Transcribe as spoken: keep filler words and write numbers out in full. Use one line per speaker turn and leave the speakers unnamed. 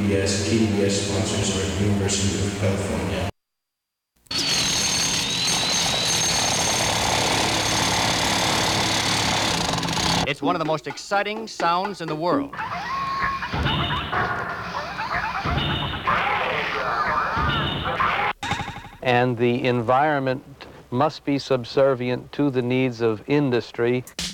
B S, K D B S sponsors are the University of California.
It's one of the most exciting sounds in the world.
And the environment must be subservient to the needs of industry.